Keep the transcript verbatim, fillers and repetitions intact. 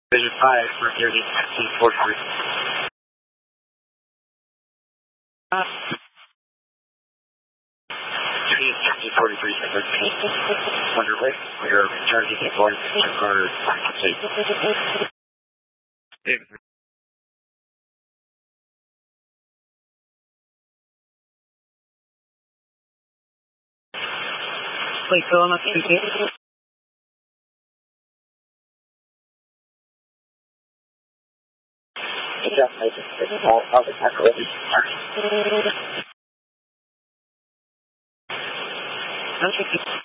Division five for nearly fifteen forty-three. Uh, fifteen forty-three, underway. We are charging the point to car safe. Please fill in up to Definitely.